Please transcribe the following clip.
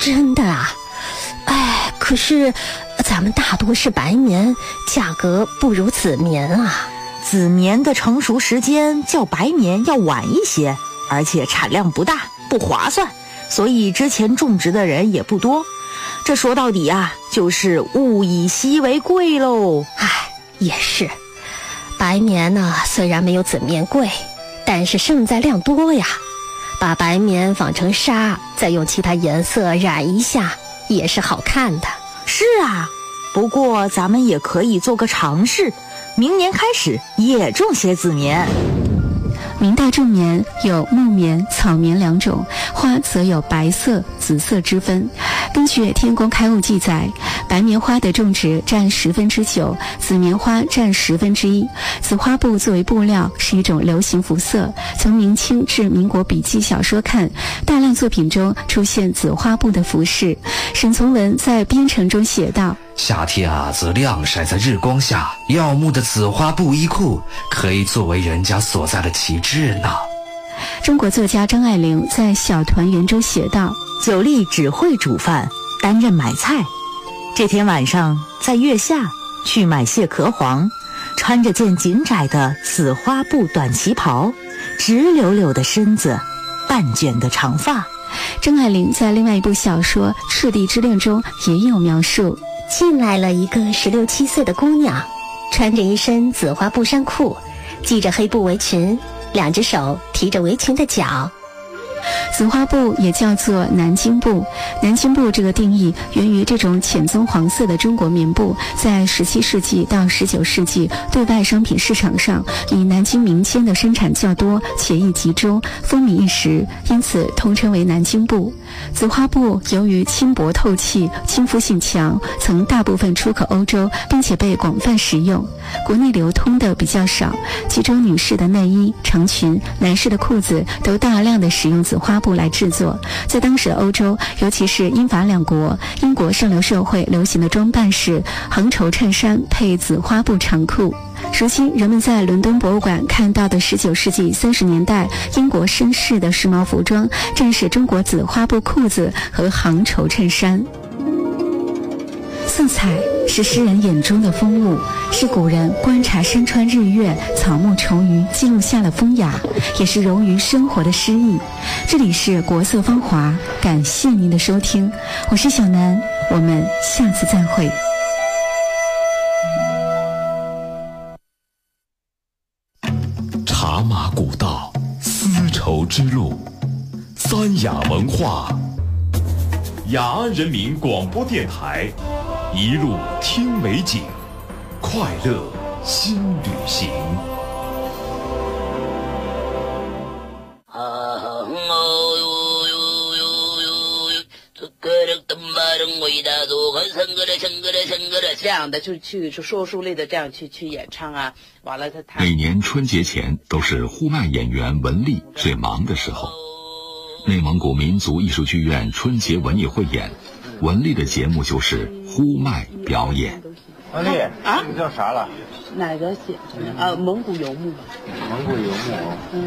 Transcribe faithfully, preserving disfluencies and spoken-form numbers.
真的啊？哎，可是咱们大多是白棉，价格不如紫棉啊。 紫棉的成熟时间较白棉要晚一些，而且产量不大，不划算，所以之前种植的人也不多。这说到底啊，就是物以稀为贵喽。 哎，也是，白棉呢虽然没有紫棉贵，但是胜在量多呀。把白棉纺成纱，再用其他颜色染一下，也是好看的。 是啊，不过咱们也可以做个尝试，明年开始也种些紫棉。 明代种棉有木棉、草棉两种，花则有白色、紫色之分。根据《天工开物》记载，白棉花的种植占十分之九，紫棉花占十分之一。紫花布作为布料是一种流行服色，从明清至民国笔记小说看，大量作品中出现紫花布的服饰。沈从文在《编程》中写道： 夏天啊，则晾晒在日光下，耀目的紫花布衣裤可以作为人家所在的旗帜呢。 中国作家张爱玲在《小团圆》中写道： 九莉只会煮饭，担任买菜。这天晚上在月下去买蟹壳黄，穿着件紧窄的紫花布短旗袍，直溜溜的身子，半卷的长发。 张爱玲在另外一部小说《赤地之恋》中也有描述， 进来了一个十六七岁的姑娘，穿着一身紫花布衫裤，系着黑布围裙，两只手提着围裙的角。 紫花布也叫做南京布，南京布这个定义源于这种浅棕黄色的中国棉布，在十七世纪到十九世纪对外商品市场上以南京民间的生产较多且易集中，风靡一时，因此通称为南京布。紫花布由于轻薄透气，亲肤性强，曾大部分出口欧洲，并且被广泛使用，国内流通的比较少，其中女士的内衣、长裙、男士的裤子都大量的使用紫花布来制作。在当时的欧洲，尤其是英法两国，英国上流社会流行的装扮是横绸衬衫配紫花布长裤。如今人们在伦敦博物馆看到的十九世纪三十年代英国绅士的时髦服装，正是中国紫花布裤子和横绸衬衫。色彩是诗人眼中的风物，是古人观察山川日月、草木虫鱼记录下的风雅，也是融于生活的诗意。这里是国色芳华，感谢您的收听，我是小南，我们下次再会。 茶马古道，丝绸之路，三雅文化，雅安人民广播电台，一路听美景，快乐新旅行。 这样的就去说书类的这样去去演唱啊，完了他他每年春节前都是呼麦演员文丽最忙的时候。内蒙古民族艺术剧院春节文艺汇演，文丽的节目就是呼麦表演。 文丽啊，你叫啥了？ 哪个写？呃，蒙古游牧。 蒙古游牧。 嗯。